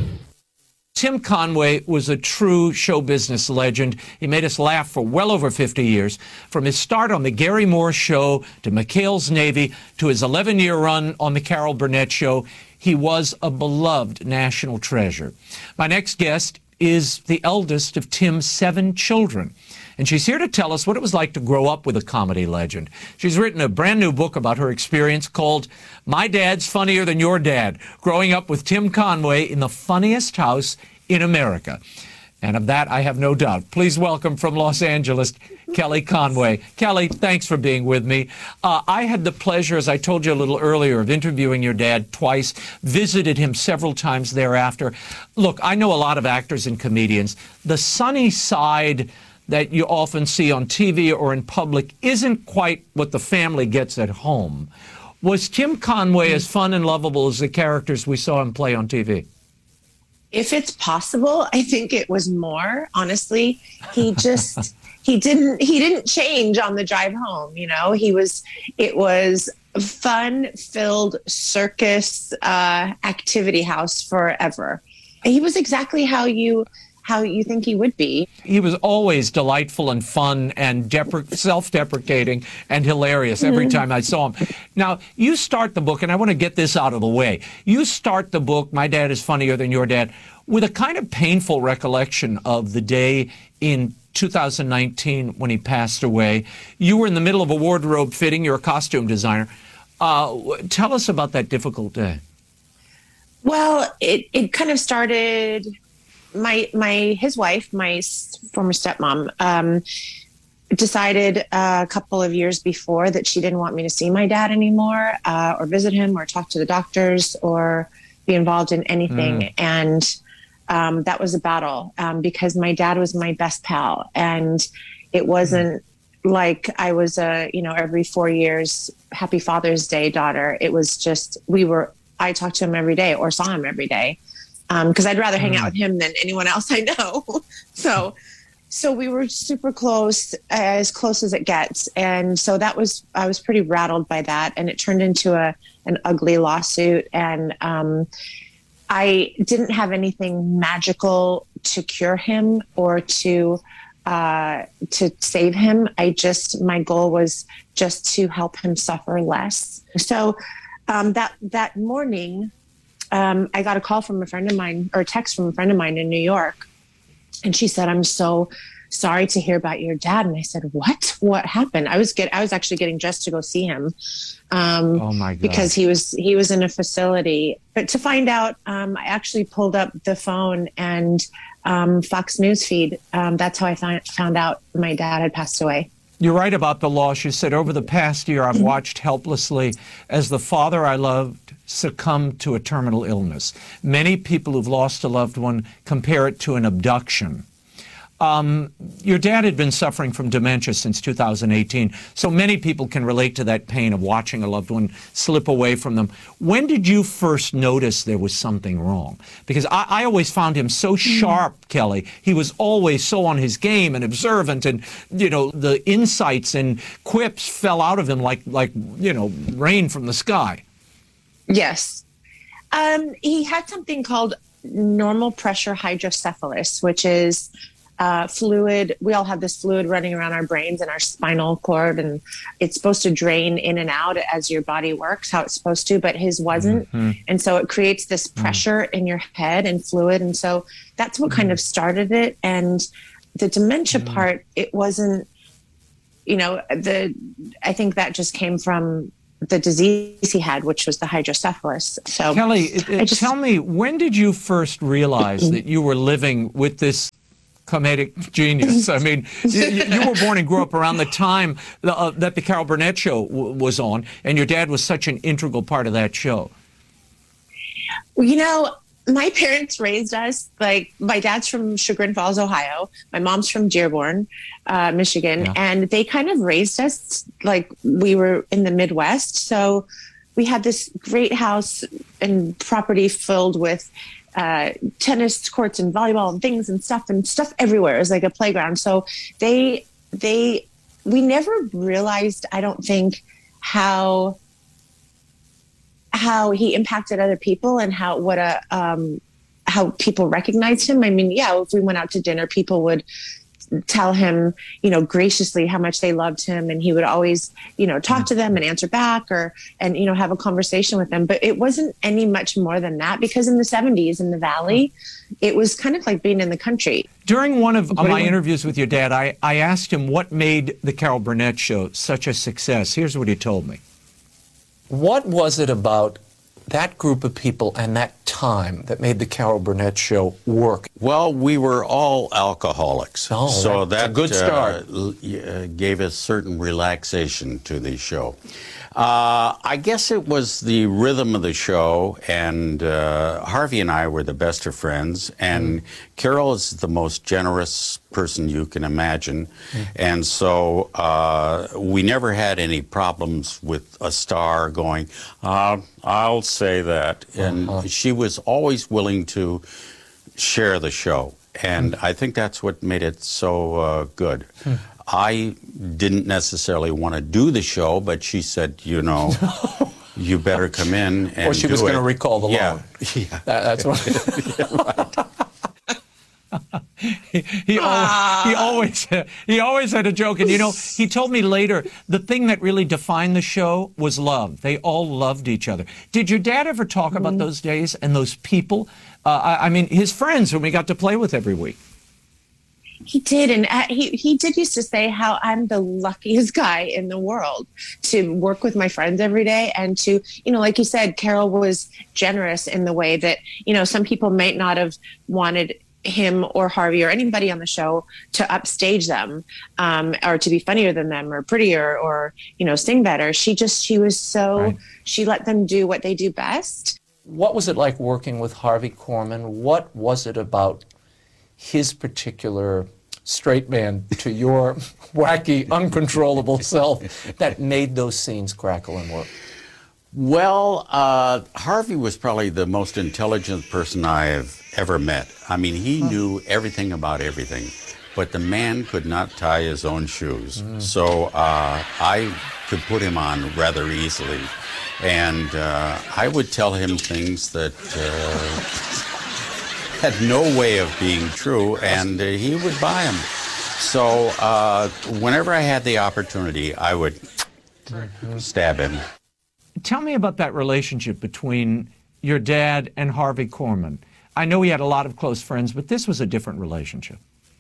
Tim Conway was a true show business legend. He made us laugh for well over fifty years. From his start on The Gary Moore Show to McHale's Navy to his eleven-year run on The Carol Burnett Show, he was a beloved national treasure. My next guest is the eldest of Tim's seven children, and she's here to tell us what it was like to grow up with a comedy legend. She's written a brand new book about her experience called My Dad's Funnier Than Your Dad, Growing Up with Tim Conway in the Funniest House in America. And of that, I have no doubt. Please welcome from Los Angeles, Kelly Conway. Kelly, thanks for being with me. Uh, I had the pleasure, as I told you a little earlier, of interviewing your dad twice, visited him several times thereafter. Look, I know a lot of actors and comedians. The sunny side that you often see on T V or in public isn't quite what the family gets at home. Was Tim Conway as fun and lovable as the characters we saw him play on T V? If it's possible, I think it was more. Honestly, he just he didn't he didn't change on the drive home. You know, he was it was a fun-filled circus uh, activity house forever. He was exactly how you how you think he would be. He was always delightful and fun and depre- self-deprecating and hilarious every mm-hmm. time I saw him. Now, you start the book, and I want to get this out of the way. You start the book, My Dad is Funnier Than Your Dad, with a kind of painful recollection of the day in two thousand nineteen when he passed away. You were in the middle of a wardrobe fitting. You're a costume designer. Uh, tell us about that difficult day. Well, it, it kind of started... My my his wife, my former stepmom, um, decided a couple of years before that she didn't want me to see my dad anymore, uh, or visit him, or talk to the doctors, or be involved in anything. Mm. And um, that was a battle um, because my dad was my best pal, and it wasn't mm. like I was a you know every four years Happy Father's Day daughter. It was just we were. I talked to him every day or saw him every day. Because um, I'd rather hang out with him than anyone else I know. so so we were super close, as close as it gets. And so that was, I was pretty rattled by that. And it turned into a an ugly lawsuit. And um, I didn't have anything magical to cure him or to uh, to save him. I just, my goal was just to help him suffer less. So um, that that morning, Um, I got a call from a friend of mine, or a text from a friend of mine in New York. And she said, I'm so sorry to hear about your dad. And I said, what? What happened? I was get, I was actually getting dressed to go see him. Um, oh my God. Because he was, he was in a facility. But to find out, um, I actually pulled up the phone and um, Fox News feed. Um, that's how I found, found out my dad had passed away. You're right about the loss. You said, over the past year, I've watched helplessly as the father I loved succumbed to a terminal illness. Many people who've lost a loved one compare it to an abduction. Um, your dad had been suffering from dementia since two thousand eighteen, so many people can relate to that pain of watching a loved one slip away from them. When did you first notice there was something wrong? Because I, I always found him so sharp, mm. Kelly. He was always so on his game and observant, and, you know, the insights and quips fell out of him like, like you know, rain from the sky. Yes. Um, he had something called normal pressure hydrocephalus, which is uh, fluid. We all have this fluid running around our brains and our spinal cord, and it's supposed to drain in and out as your body works, how it's supposed to, but his wasn't. Mm-hmm. And so it creates this pressure mm-hmm. in your head and fluid. And so that's what mm-hmm. kind of started it. And the dementia mm-hmm. part, it wasn't, you know, the, I think that just came from the disease he had, which was the hydrocephalus. So Kelly, it, just, tell me, when did you first realize that you were living with this comedic genius? I mean, you, you were born and grew up around the time uh, that the Carol Burnett show w- was on, and your dad was such an integral part of that show. Well, you know, my parents raised us, like, my dad's from Chagrin Falls, Ohio. My mom's from Dearborn, uh, Michigan. Yeah. And they kind of raised us like we were in the Midwest. So we had this great house and property filled with uh, tennis courts and volleyball and things and stuff and stuff everywhere. It was like a playground. So they, they, we never realized, I don't think, how how he impacted other people and how what a um how people recognized him. I mean, yeah, if we went out to dinner, people would tell him, you know, graciously how much they loved him, and he would always, you know, talk to them and answer back, or and you know, have a conversation with them. But it wasn't any much more than that, because in the seventies in the Valley, it was kind of like being in the country. During one of my interviews with your dad, I, I asked him what made the Carol Burnett show such a success. Here's what he told me. What was it about that group of people and that time that made the Carol Burnett show work? Well, we were all alcoholics, oh, so that's that a good start. Uh, gave us certain relaxation to the show. Uh, I guess it was the rhythm of the show, and uh, Harvey and I were the best of friends, and mm. Carol is the most generous person you can imagine, mm. and so uh, we never had any problems with a star going, uh, I'll say that, and uh-huh. she was always willing to share the show, and mm. I think that's what made it so uh, good. Mm. I didn't necessarily want to do the show, but she said, you know, you better come in and do it. Or she was going to recall the loan. Yeah. yeah. That, that's what. yeah, right. he, he, always, he always he always had a joke. And, you know, he told me later, the thing that really defined the show was love. They all loved each other. Did your dad ever talk about mm. those days and those people? Uh, I, I mean, his friends whom we got to play with every week. He did, and he he did used to say how I'm the luckiest guy in the world to work with my friends every day, and to, you know, like you said, Carol was generous in the way that, you know, some people might not have wanted him or Harvey or anybody on the show to upstage them, um, or to be funnier than them or prettier or, you know, sing better. She just, she was so, right. She let them do what they do best. What was it like working with Harvey Korman? What was it about his particular straight man to your wacky, uncontrollable self that made those scenes crackle and work? Well, uh, Harvey was probably the most intelligent person I have ever met. I mean, he huh. knew everything about everything, but the man could not tie his own shoes. Mm. So uh, I could put him on rather easily. And uh, I would tell him things that Uh, had no way of being true, and uh, he would buy them. So uh, whenever I had the opportunity, I would mm-hmm. stab him. Tell me about that relationship between your dad and Harvey Korman. I know he had a lot of close friends, but this was a different relationship.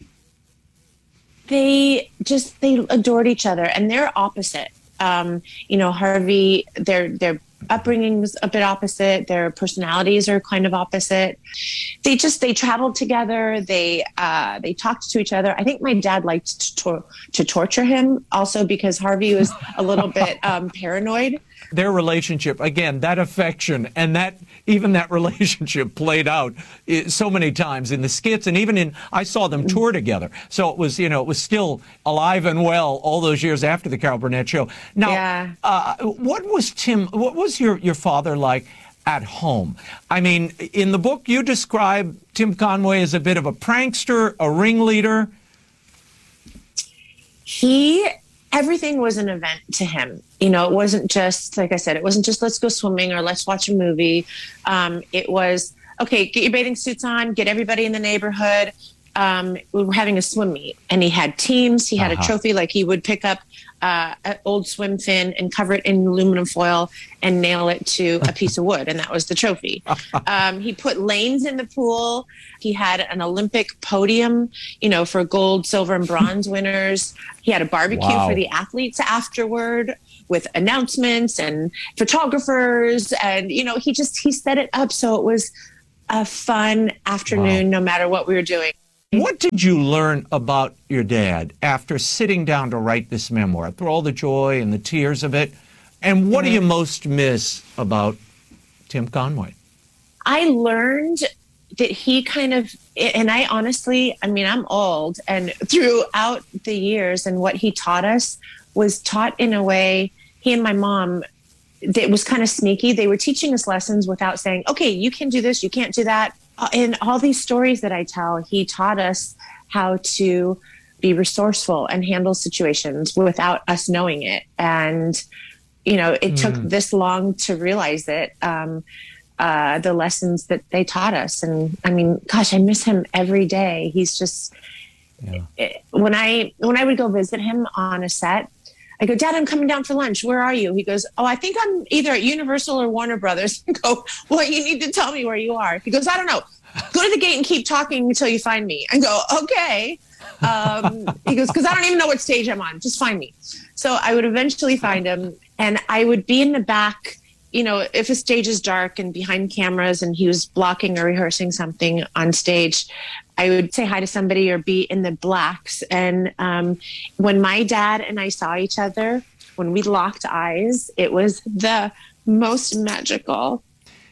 They just, they adored each other, and they're opposite. Um, you know, Harvey, they're, they're upbringing's a bit opposite. Their personalities are kind of opposite. They just, they traveled together. They, uh, they talked to each other. I think my dad liked to, tor- to torture him also, because Harvey was a little bit um, paranoid. Their relationship, again, that affection and that, even that relationship played out so many times in the skits, and even in, I saw them tour together. So it was, you know, it was still alive and well all those years after the Carol Burnett show. Now, yeah. uh, what was Tim, what was your, your father like at home? I mean, in the book, you describe Tim Conway as a bit of a prankster, a ringleader. He, everything was an event to him. You know, it wasn't just, like I said, it wasn't just let's go swimming or let's watch a movie. Um, it was okay, get your bathing suits on, get everybody in the neighborhood. Um, we were having a swim meet, and he had teams. He had uh-huh. a trophy, like he would pick up uh, an old swim fin and cover it in aluminum foil and nail it to a piece of wood, and that was the trophy. Um, he put lanes in the pool. He had an Olympic podium, you know, for gold, silver, and bronze winners. He had a barbecue wow. for the athletes afterward, with announcements and photographers, and you know, he just he set it up so it was a fun afternoon, wow. no matter what we were doing. What did you learn about your dad after sitting down to write this memoir, through all the joy and the tears of it? And what mm-hmm. do you most miss about Tim Conway? I learned that he kind of, and I honestly, I mean, I'm old, and throughout the years, and what he taught us was taught in a way, he and my mom, it was kind of sneaky. They were teaching us lessons without saying, okay, you can do this, you can't do that. In all these stories that I tell, he taught us how to be resourceful and handle situations without us knowing it. And, you know, it mm. took this long to realize it, um, uh, the lessons that they taught us. And I mean, gosh, I miss him every day. He's just, yeah. it, when I, when I would go visit him on a set, I go, Dad, I'm coming down for lunch. Where are you? He goes, oh, I think I'm either at Universal or Warner Brothers. I go, well, you need to tell me where you are. He goes, I don't know. Go to the gate and keep talking until you find me. I go, okay. Um, he goes, because I don't even know what stage I'm on. Just find me. So I would eventually find him, and I would be in the back, you know, if a stage is dark and behind cameras and he was blocking or rehearsing something on stage, I would say hi to somebody or be in the blacks. And um, when my dad and I saw each other, when we locked eyes, it was the most magical.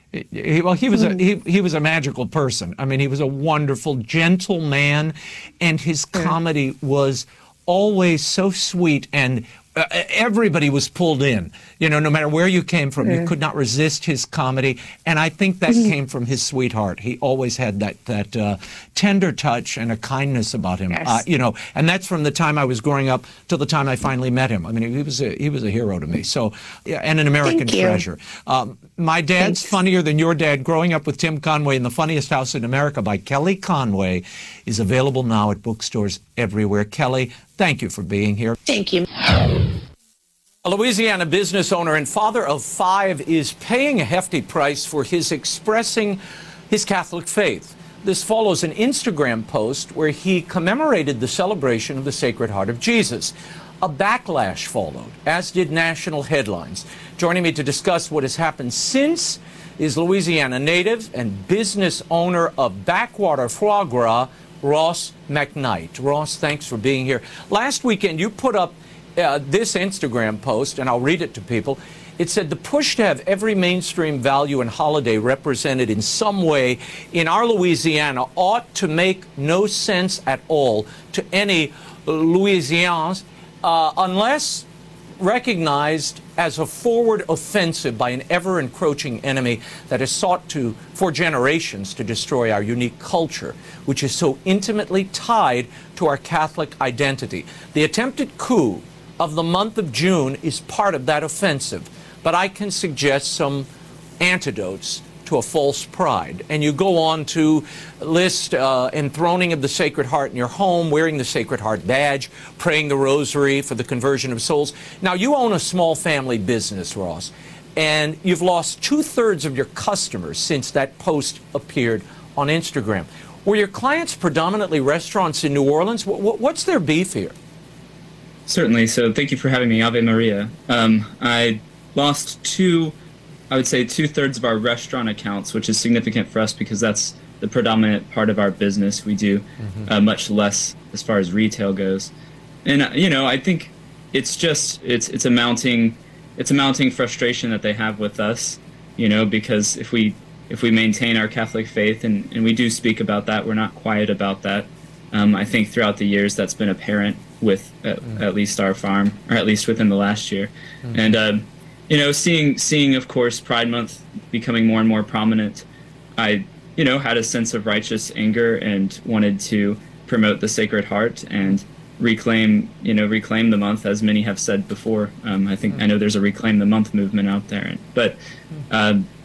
He, well, he was a he, he was a magical person. I mean, he was a wonderful, gentle man, and his comedy was always so sweet, and uh, everybody was pulled in. You know, no matter where you came from, you could not resist his comedy, and I think that came from his sweetheart. He always had that that uh, tender touch and a kindness about him. Yes. Uh, you know, and that's from the time I was growing up till the time I finally met him. I mean, he was a he was a hero to me. So, yeah, and an American treasure. Um, my dad's Thanks. Funnier Than Your Dad: Growing Up with Tim Conway in the Funniest House in America by Kelly Conway is available now at bookstores everywhere. Kelly, thank you for being here. Thank you. A Louisiana business owner and father of five is paying a hefty price for his expressing his Catholic faith. This follows an Instagram post where he commemorated the celebration of the Sacred Heart of Jesus. A backlash followed, as did national headlines. Joining me to discuss what has happened since is Louisiana native and business owner of Backwater Foie Gras, Ross McKnight. Ross, thanks for being here. Last weekend, you put up uh, this Instagram post, and I'll read it to people. It said, the push to have every mainstream value and holiday represented in some way in our Louisiana ought to make no sense at all to any Louisians uh, unless recognized as a forward offensive by an ever-encroaching enemy that has sought to, for generations, to destroy our unique culture, which is so intimately tied to our Catholic identity. The attempted coup of the month of June is part of that offensive, but I can suggest some antidotes to a false pride. And you go on to list uh, enthroning of the Sacred Heart in your home, wearing the Sacred Heart badge, praying the rosary for the conversion of souls. Now, you own a small family business, Ross, and you've lost two-thirds of your customers since that post appeared on Instagram. Were your clients predominantly restaurants in New Orleans? What's their beef here? Certainly. So thank you for having me. Ave Maria. Um, I lost two, I would say two-thirds of our restaurant accounts, which is significant for us because that's the predominant part of our business. We do mm-hmm. uh, much less as far as retail goes. And, uh, you know, I think it's just, it's it's a mounting, it's a mounting frustration that they have with us, you know, because if we if we maintain our Catholic faith, and, and we do speak about that, we're not quiet about that. Um, I think throughout the years that's been apparent with uh, mm. at least our farm, or at least within the last year. Mm. And, uh, you know, seeing, seeing, of course, Pride Month becoming more and more prominent, I, you know, had a sense of righteous anger and wanted to promote the Sacred Heart and reclaim, you know, reclaim the month, as many have said before. Um, I think, mm. I know there's a Reclaim the Month movement out there. But, uh,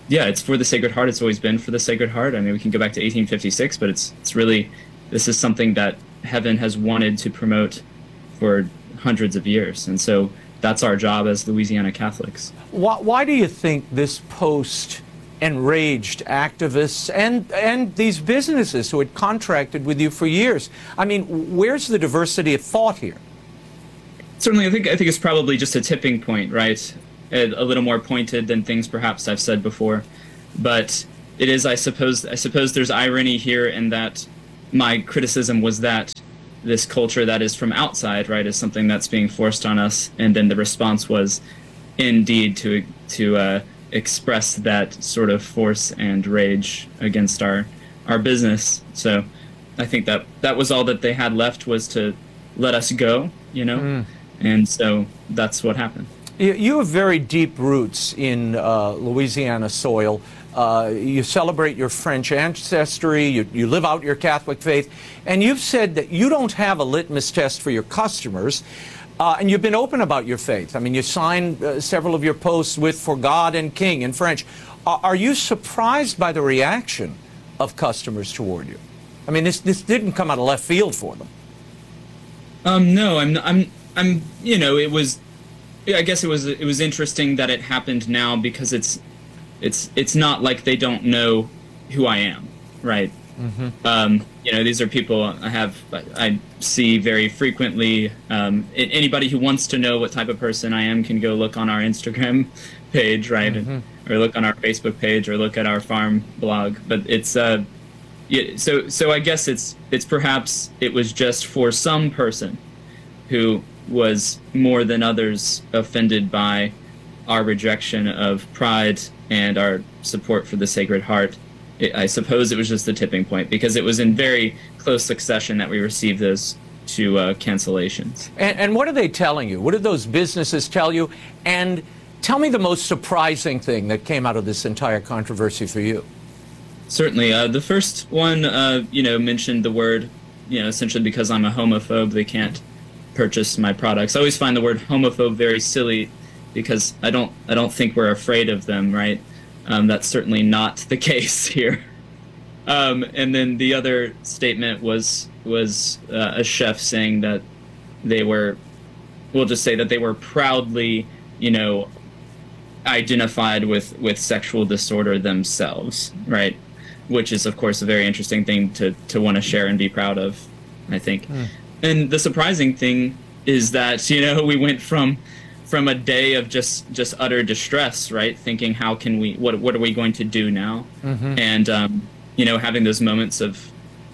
yeah, it's for the Sacred Heart. It's always been for the Sacred Heart. I mean, we can go back to eighteen fifty-six, but it's it's really, this is something that heaven has wanted to promote for hundreds of years. And so that's our job as Louisiana Catholics. Why, why do you think this post enraged activists and, and these businesses who had contracted with you for years? I mean, where's the diversity of thought here? Certainly, I think I think it's probably just a tipping point, right? A, a little more pointed than things perhaps I've said before, but it is, I suppose, I suppose there's irony here in that my criticism was that this culture that is from outside, right, is something that's being forced on us, and then the response was, indeed, to to uh, express that sort of force and rage against our our business. So, I think that that was all that they had left, was to let us go, you know, mm. and so that's what happened. You, you have very deep roots in uh, Louisiana soil. Uh, you celebrate your French ancestry, you, you live out your Catholic faith, and you've said that you don't have a litmus test for your customers, uh, and you've been open about your faith. I mean, you signed uh, several of your posts with "For God and King" in French. Uh, are you surprised by the reaction of customers toward you? I mean, this this didn't come out of left field for them. Um, no, I'm, I'm, I'm. You know, it was. I guess it was. It was interesting that it happened now, because it's. It's it's not like they don't know who I am, right? Mm-hmm. Um, you know, these are people I have I see very frequently. Um, anybody who wants to know what type of person I am can go look on our Instagram page, right, mm-hmm. and, or look on our Facebook page, or look at our farm blog. But it's uh, yeah, so so I guess it's it's perhaps it was just for some person who was more than others offended by our rejection of pride and our support for the Sacred Heart. It, I suppose it was just the tipping point, because it was in very close succession that we received those two uh, cancellations. And, and what are they telling you? What did those businesses tell you? And tell me the most surprising thing that came out of this entire controversy for you. Certainly. Uh, the first one, uh, you know, mentioned the word, you know, essentially because I'm a homophobe, they can't purchase my products. I always find the word homophobe very silly, because I don't I don't think we're afraid of them, right? Um, that's certainly not the case here. Um, and then the other statement was was uh, a chef saying that they were, we'll just say that they were proudly, you know, identified with, with sexual disorder themselves, right? Which is, of course, a very interesting thing to, to want to share and be proud of, I think. Mm. And the surprising thing is that, you know, we went from from a day of just just utter distress, right? Thinking, how can we, what what are we going to do now? Mm-hmm. And um, you know, having those moments of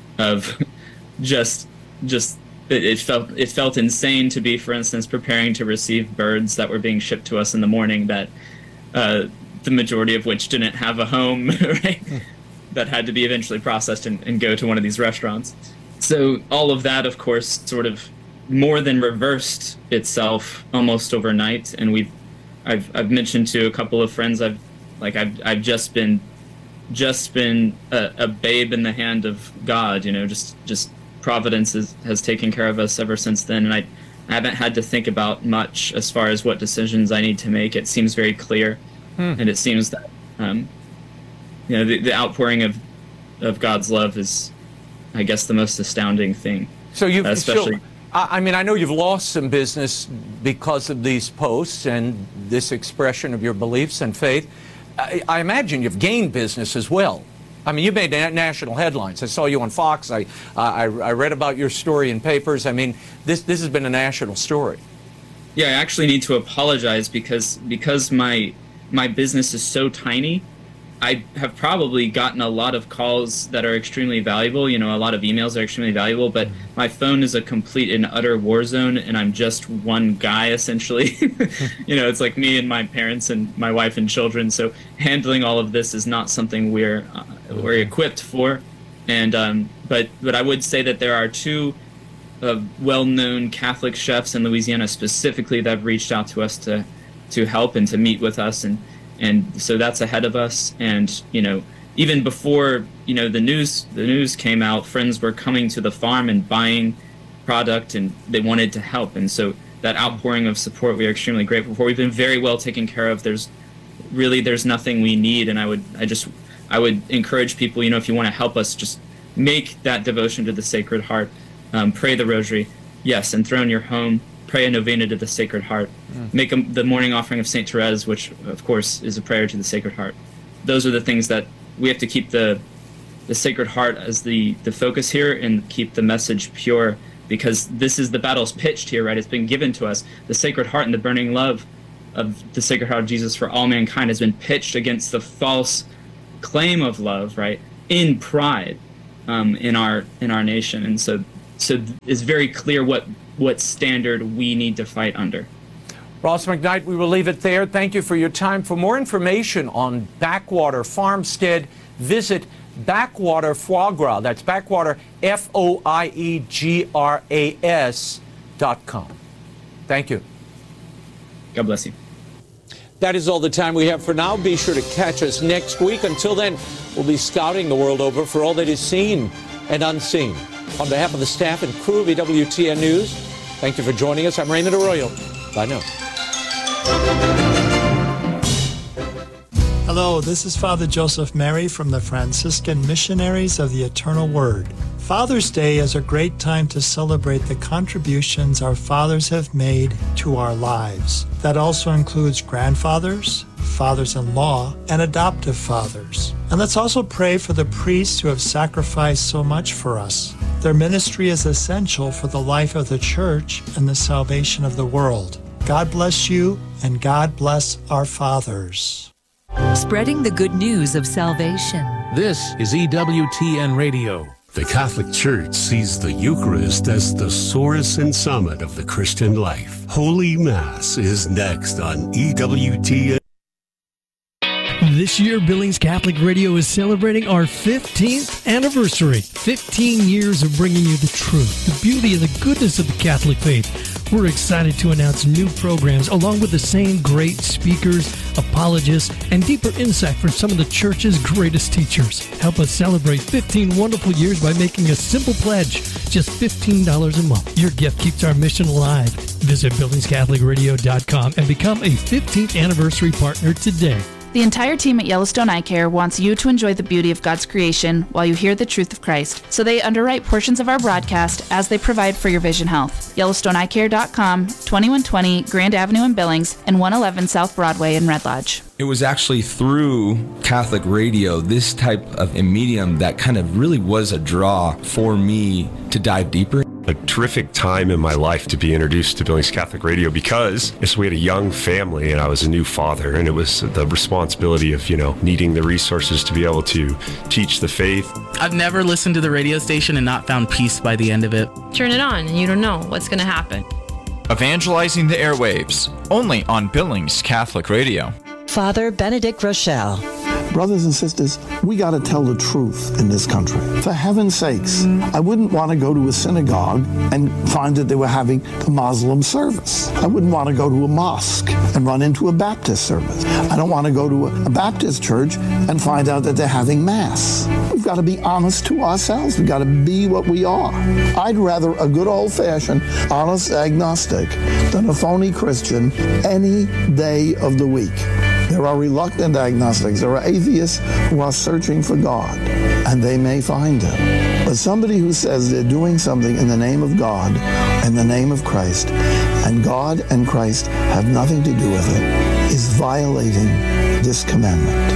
of just just it, it felt it felt insane to be, for instance, preparing to receive birds that were being shipped to us in the morning, that uh, the majority of which didn't have a home, right? Mm. That had to be eventually processed and, and go to one of these restaurants. So all of that, of course, sort of more than reversed itself almost overnight. And we've, I've, I've mentioned to a couple of friends, I've, like, I've, I've just been, just been a, a babe in the hand of God, you know, just, just Providence has, has taken care of us ever since then. And I, I haven't had to think about much as far as what decisions I need to make. It seems very clear. Hmm. And it seems that, um, you know, the, the outpouring of, of God's love is, I guess, the most astounding thing. So you've, uh, especially. So I mean, I know you've lost some business because of these posts and this expression of your beliefs and faith. I, I imagine you've gained business as well. I mean, you made national headlines. I saw you on Fox. I, I, I read about your story in papers. I mean, this, this has been a national story. Yeah, I actually need to apologize because because my my business is so tiny. I have probably gotten a lot of calls that are extremely valuable, you know, a lot of emails are extremely valuable, but my phone is a complete and utter war zone, and I'm just one guy, essentially. You know, it's like me and my parents and my wife and children, so handling all of this is not something we're uh, we're equipped for. And um, but but I would say that there are two uh, well-known Catholic chefs in Louisiana specifically that have reached out to us to to help and to meet with us, and And so that's ahead of us. And, you know, even before, you know, the news the news came out, friends were coming to the farm and buying product, and they wanted to help. And so that outpouring of support, we are extremely grateful for. We've been very well taken care of. There's really there's nothing we need. And I would, I just, I would encourage people, you know, if you want to help us, just make that devotion to the Sacred Heart, um, pray the Rosary, yes, and throw in your home, pray a novena to the Sacred Heart, mm. make a, the morning offering of Saint Therese, which of course is a prayer to the Sacred Heart. Those are the things that we have to keep the the Sacred Heart as the, the focus here and keep the message pure, because this is the battle's pitched here, right? It's been given to us. The Sacred Heart and the burning love of the Sacred Heart of Jesus for all mankind has been pitched against the false claim of love, right? In pride um, in our in our nation. And so so it's very clear what what standard we need to fight under. Ross McKnight, we will leave it there. Thank you for your time. For more information on Backwater Farmstead, visit Backwater Foie Gras. That's Backwater, F O I E G R A S dot com. Thank you. God bless you. That is all the time we have for now. Be sure to catch us next week. Until then, we'll be scouting the world over for all that is seen and unseen. On behalf of the staff and crew of E W T N News, thank you for joining us. I'm Raymond Arroyo. Bye now. Hello, this is Father Joseph Mary from the Franciscan Missionaries of the Eternal Word. Father's Day is a great time to celebrate the contributions our fathers have made to our lives. That also includes grandfathers, fathers-in-law, and adoptive fathers. And let's also pray for the priests who have sacrificed so much for us. Their ministry is essential for the life of the Church and the salvation of the world. God bless you, and God bless our fathers. Spreading the good news of salvation. This is E W T N Radio. The Catholic Church sees the Eucharist as the source and summit of the Christian life. Holy Mass is next on E W T N. This year, Billings Catholic Radio is celebrating our fifteenth anniversary. fifteen years of bringing you the truth, the beauty, and the goodness of the Catholic faith. We're excited to announce new programs along with the same great speakers, apologists, and deeper insight from some of the Church's greatest teachers. Help us celebrate fifteen wonderful years by making a simple pledge, just fifteen dollars a month. Your gift keeps our mission alive. Visit billings catholic radio dot com and become a fifteenth anniversary partner today. The entire team at Yellowstone Eye Care wants you to enjoy the beauty of God's creation while you hear the truth of Christ. So they underwrite portions of our broadcast as they provide for your vision health. Yellowstone Eye Care dot com, twenty-one twenty Grand Avenue in Billings, and one eleven South Broadway in Red Lodge. It was actually through Catholic radio, this type of a medium, that kind of really was a draw for me to dive deeper. A terrific time in my life to be introduced to Billings Catholic Radio, because yes, we had a young family and I was a new father, and it was the responsibility of, you know, needing the resources to be able to teach the faith. I've never listened to the radio station and not found peace by the end of it. Turn it on and you don't know what's going to happen. Evangelizing the airwaves, only on Billings Catholic Radio. Father Benedict Rochelle. Brothers and sisters, we got to tell the truth in this country. For heaven's sakes, I wouldn't want to go to a synagogue and find that they were having a Muslim service. I wouldn't want to go to a mosque and run into a Baptist service. I don't want to go to a Baptist church and find out that they're having Mass. We've got to be honest to ourselves. We've got to be what we are. I'd rather a good old-fashioned, honest agnostic than a phony Christian any day of the week. There are reluctant agnostics. There are atheists who are searching for God, and they may find Him. But somebody who says they're doing something in the name of God, in the name of Christ, and God and Christ have nothing to do with it, is violating this commandment.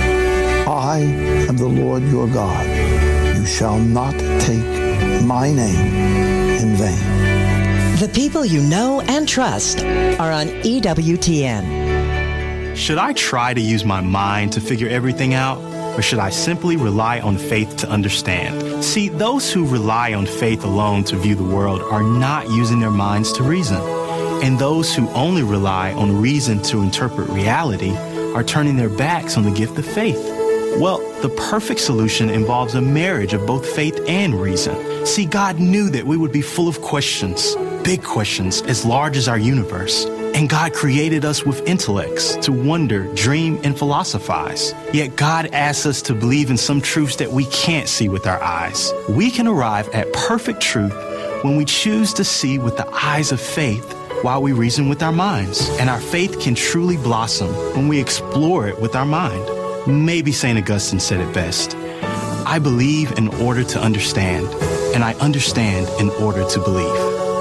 I am the Lord your God. You shall not take my name in vain. The people you know and trust are on E W T N. Should I try to use my mind to figure everything out, or should I simply rely on faith to understand? See, those who rely on faith alone to view the world are not using their minds to reason. And those who only rely on reason to interpret reality are turning their backs on the gift of faith. Well, the perfect solution involves a marriage of both faith and reason. See, God knew that we would be full of questions, big questions as large as our universe. And God created us with intellects to wonder, dream, and philosophize. Yet God asks us to believe in some truths that we can't see with our eyes. We can arrive at perfect truth when we choose to see with the eyes of faith while we reason with our minds. And our faith can truly blossom when we explore it with our mind. Maybe Saint Augustine said it best. I believe in order to understand, and I understand in order to believe.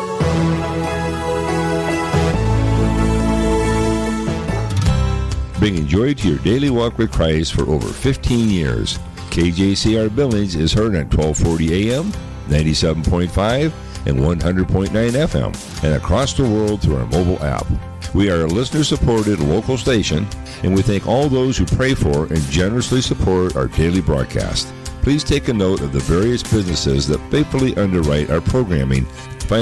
Bringing joy to your daily walk with Christ for over fifteen years. K J C R Billings is heard on twelve forty A M, ninety-seven point five, and one hundred point nine F M, and across the world through our mobile app. We are a listener-supported local station, and we thank all those who pray for and generously support our daily broadcast. Please take a note of the various businesses that faithfully underwrite our programming